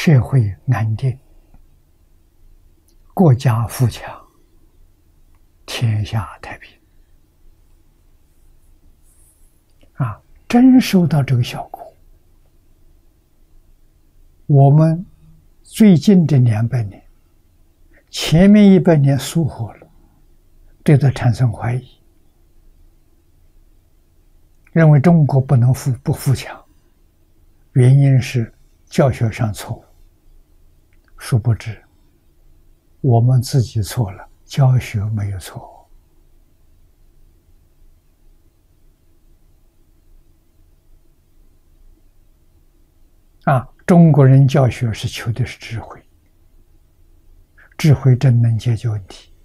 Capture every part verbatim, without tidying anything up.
社会安定，国家富强，天下太平。啊，真收到这个效果。我们最近这两百年，前面一百年疏忽了，对它产生怀疑，认为中国不能富不富强，原因是教学上错误。殊不知，我们自己错了，教学没有错。啊，中国人教学是求的是智慧，智慧真能解决问题。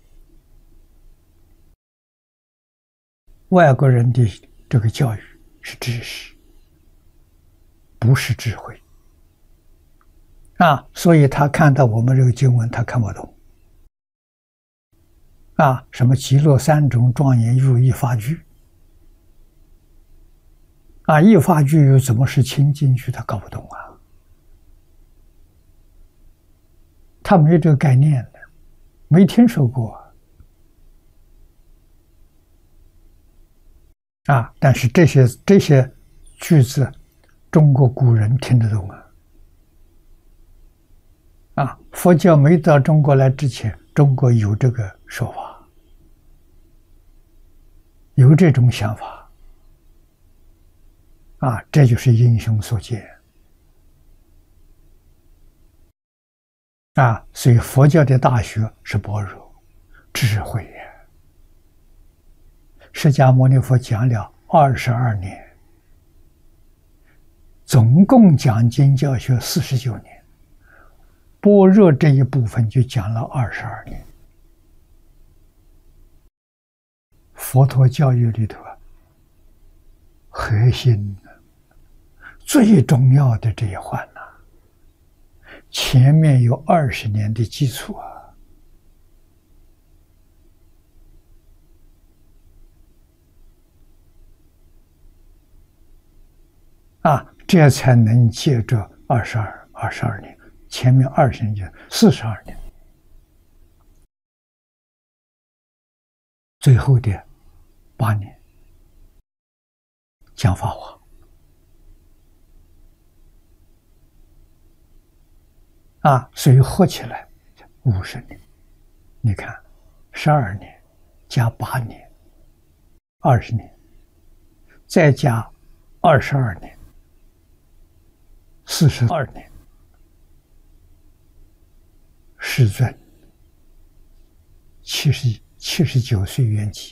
外国人的这个教育是知识，不是智慧。啊，所以他看到我们这个经文，他看不懂。啊，什么极乐三种庄严入一法句，啊，一法句又怎么是清净句？他搞不懂啊。他没有这个概念的，没听说过啊。但是这些这些句子，中国古人听得懂啊。啊，佛教没到中国来之前，中国有这个说法，有这种想法。啊，这就是英雄所见。啊，所以佛教的大学是般若智慧呀。释迦牟尼佛讲了二十二年，总共讲经教学四十九年，般若这一部分就讲了二十二年。佛陀教育里头啊，核心最重要的这一环呐、啊，前面有二十年的基础啊。啊，这才能借着二十二、二十二年，前面二十年就四十二年，最后的八年讲法华。啊，所以合起来五十年。你看，十二年加八年，二十年，再加二十二年。四十二年，世尊七十七十九岁圆寂。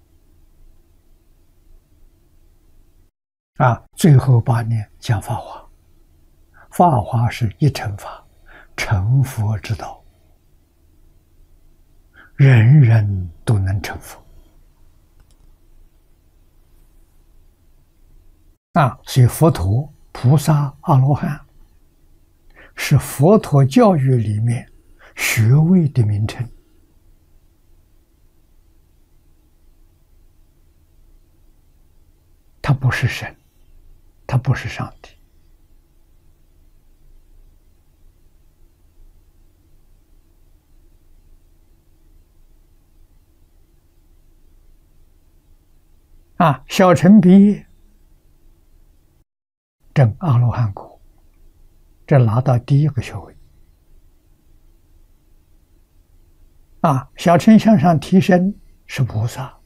啊，最后八年讲法华，法华是一乘法，成佛之道，人人都能成佛。啊，所以佛陀、菩萨、阿罗汉是佛陀教育里面学位的名称。他不是神，他不是上帝。啊，小乘毕业，证阿罗汉果，这拿到第一个学位。啊，小乘向上提升是菩萨，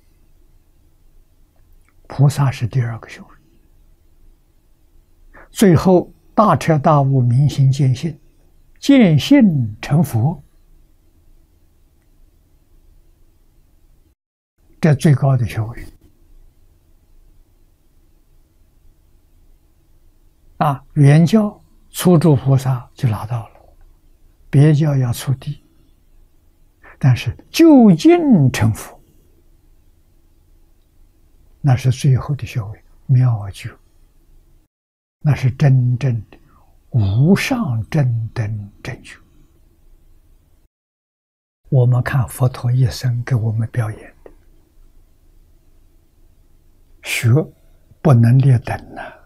菩萨是第二个学位。最后大彻大悟，明心见性，见性成佛，这最高的学位。啊，原教初住菩萨就拿到了，别教要初地，但是究竟成佛，那是最后的学位，妙觉，那是真正的无上正等正觉。我们看佛陀一生给我们表演的，学不能劣等啊。